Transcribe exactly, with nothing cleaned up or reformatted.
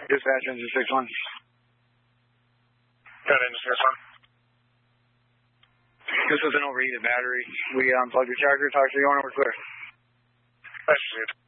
Dispatch, engine six one. Got engine six one. This was an overheated battery. We unplugged the charger, talked to the owner, we're clear. That's it.